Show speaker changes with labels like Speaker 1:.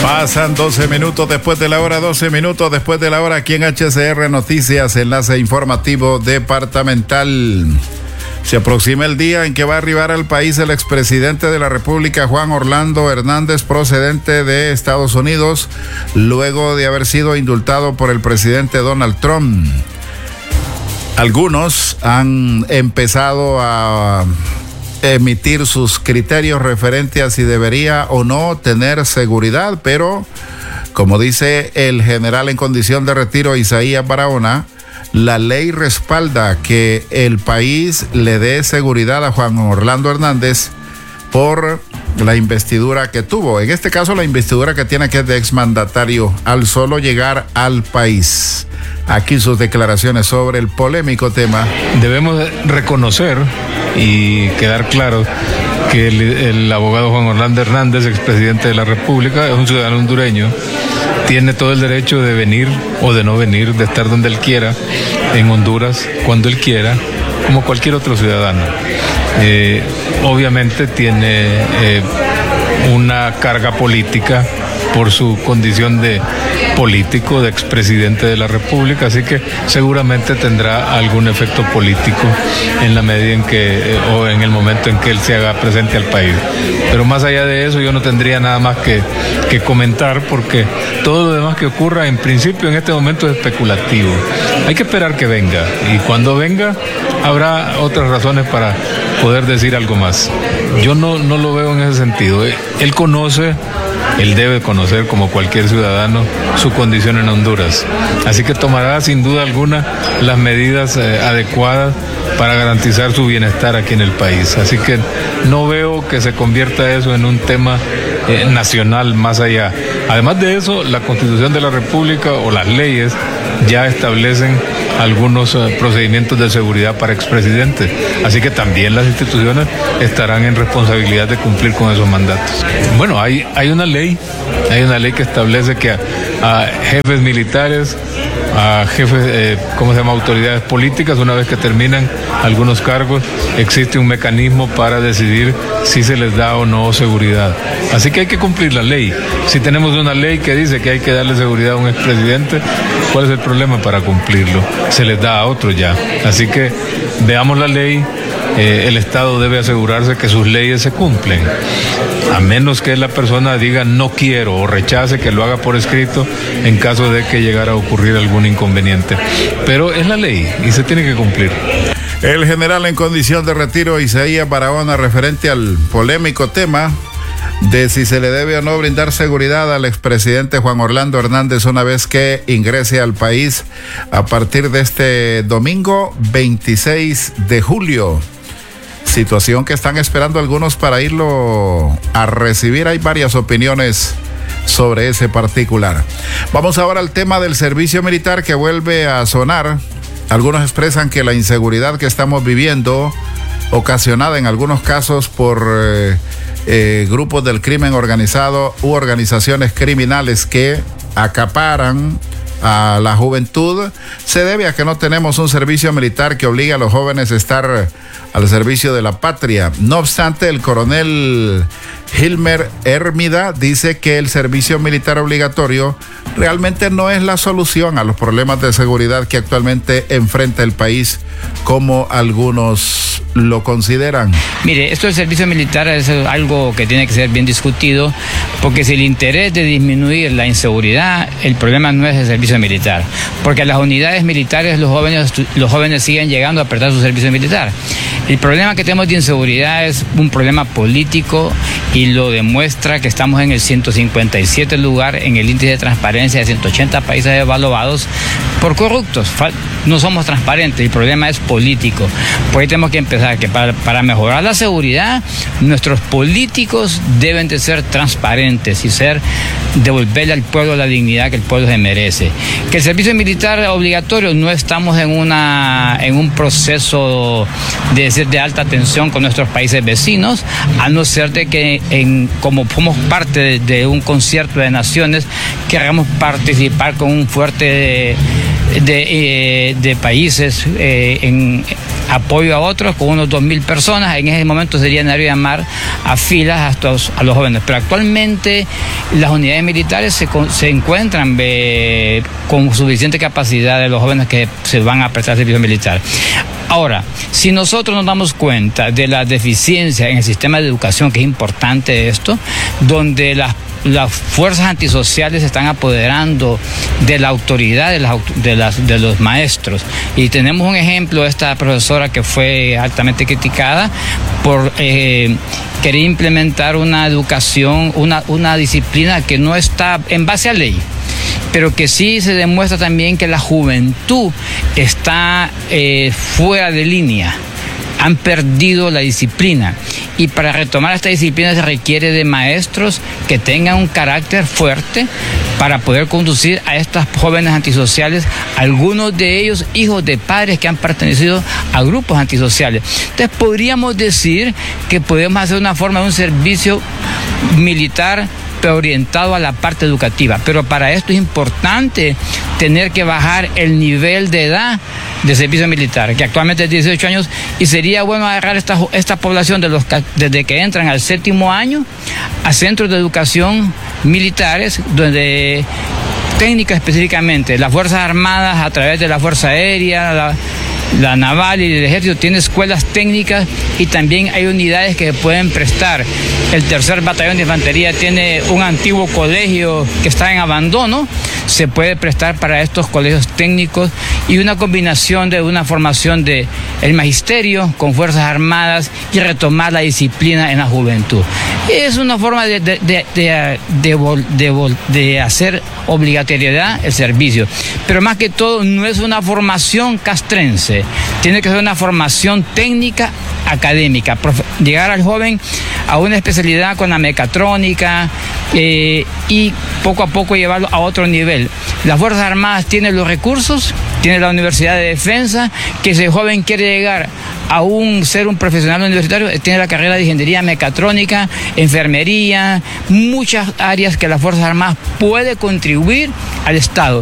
Speaker 1: Pasan 12 minutos después de la hora, 12 minutos después de la hora aquí en HCR Noticias, enlace informativo departamental. Se aproxima el día en que va a arribar al país el expresidente de la República, Juan Orlando Hernández, procedente de Estados Unidos, luego de haber sido indultado por el presidente Donald Trump. Algunos han empezado a emitir sus criterios referentes a si debería o no tener seguridad, pero como dice el general en condición de retiro Isaías Barahona, la ley respalda que el país le dé seguridad a Juan Orlando Hernández por la investidura que tuvo. En este caso, la investidura que tiene, que es de exmandatario, al solo llegar al país. Aquí sus declaraciones sobre el polémico tema.
Speaker 2: Debemos reconocer y quedar claro que el abogado Juan Orlando Hernández, expresidente de la República, es un ciudadano hondureño, tiene todo el derecho de venir o de no venir, de estar donde él quiera, en Honduras, cuando él quiera, como cualquier otro ciudadano. Obviamente tiene una carga política por su condición de político, de expresidente de la República, así que seguramente tendrá algún efecto político en la medida en que, o en el momento en que él se haga presente al país. Pero más allá de eso, yo no tendría nada más que comentar, porque todo lo demás que ocurra, en principio, en este momento es especulativo. Hay que esperar que venga, y cuando venga, habrá otras razones para poder decir algo más. Yo no lo veo en ese sentido. Él conoce, él debe conocer, como cualquier ciudadano, su condición en Honduras. Así que tomará sin duda alguna las medidas adecuadas para garantizar su bienestar aquí en el país. Así que no veo que se convierta eso en un tema nacional más allá. Además de eso, la Constitución de la República o las leyes ya establecen algunos procedimientos de seguridad para expresidentes. Así que también las instituciones estarán en responsabilidad de cumplir con esos mandatos. Bueno, hay una ley que establece que a jefes militares, a jefes, autoridades políticas, una vez que terminan algunos cargos, existe un mecanismo para decidir si se les da o no seguridad. Así que hay que cumplir la ley. Si tenemos una ley que dice que hay que darle seguridad a un expresidente, ¿cuál es el problema para cumplirlo? Se les da a otro ya. Así que veamos la ley. El Estado debe asegurarse que sus leyes se cumplen, a menos que la persona diga no quiero o rechace, que lo haga por escrito en caso de que llegara a ocurrir algún inconveniente. Pero es la ley y se tiene que cumplir.
Speaker 1: El general en condición de retiro Isaías Barahona, referente al polémico tema de si se le debe o no brindar seguridad al expresidente Juan Orlando Hernández una vez que ingrese al país a partir de este domingo 26 de julio. Situación que están esperando algunos para irlo a recibir. Hay varias opiniones sobre ese particular. Vamos ahora al tema del servicio militar, que vuelve a sonar. Algunos expresan que la inseguridad que estamos viviendo, ocasionada en algunos casos por grupos del crimen organizado u organizaciones criminales que acaparan a la juventud, se debe a que no tenemos un servicio militar que obligue a los jóvenes a estar al servicio de la patria. No obstante, el coronel Hilmer Hermida dice que el servicio militar obligatorio realmente no es la solución a los problemas de seguridad que actualmente enfrenta el país, como algunos lo consideran.
Speaker 3: Mire, esto del servicio militar es algo que tiene que ser bien discutido, porque si el interés de disminuir la inseguridad, el problema no es el servicio militar, porque a las unidades militares los jóvenes siguen llegando a prestar su servicio militar. El problema que tenemos de inseguridad es un problema político, y lo demuestra que estamos en el 157 lugar en el índice de transparencia de 180 países evaluados por corruptos. No somos transparentes, el problema es político. Por ahí tenemos que empezar que para mejorar la seguridad, nuestros políticos deben de ser transparentes y devolverle al pueblo la dignidad que el pueblo se merece. Que el servicio militar obligatorio, no estamos en un proceso de alta tensión con nuestros países vecinos, a no ser de que como somos parte de un concierto de naciones, queramos participar con un fuerte de países en apoyo a otros, con unos 2.000 personas. En ese momento sería necesario llamar a filas a los jóvenes. Pero actualmente las unidades militares se encuentran con suficiente capacidad de los jóvenes que se van a prestar servicio militar. Ahora, si nosotros nos damos cuenta de la deficiencia en el sistema de educación, que es importante esto, donde las fuerzas antisociales se están apoderando de la autoridad de los maestros. Y tenemos un ejemplo, esta profesora que fue altamente criticada por querer implementar una educación, una disciplina que no está en base a ley, pero que sí se demuestra también que la juventud está fuera de línea. Han perdido la disciplina, y para retomar esta disciplina se requiere de maestros que tengan un carácter fuerte para poder conducir a estas jóvenes antisociales, algunos de ellos hijos de padres que han pertenecido a grupos antisociales. Entonces podríamos decir que podemos hacer una forma de un servicio militar orientado a la parte educativa, pero para esto es importante tener que bajar el nivel de edad de servicio militar, que actualmente es 18 años, y sería bueno agarrar esta población desde que entran al 7º año a centros de educación militares, donde técnicas específicamente, las Fuerzas Armadas a través de la Fuerza Aérea, la Naval y el Ejército tiene escuelas técnicas, y también hay unidades que pueden prestar. El 3er Batallón de Infantería tiene un antiguo colegio que está en abandono, se puede prestar para estos colegios técnicos, y una combinación de una formación de el magisterio con Fuerzas Armadas y retomar la disciplina en la juventud. Es una forma de hacer obligatoriedad el servicio, pero más que todo no es una formación castrense, tiene que ser una formación técnica académica, llegar al joven a una especialidad con la mecatrónica y poco a poco llevarlo a otro nivel. Las Fuerzas Armadas tienen los recursos, tiene la Universidad de Defensa, que si el joven quiere llegar a ser un profesional universitario, tiene la carrera de ingeniería mecatrónica, enfermería, muchas áreas que las Fuerzas Armadas puede contribuir al Estado.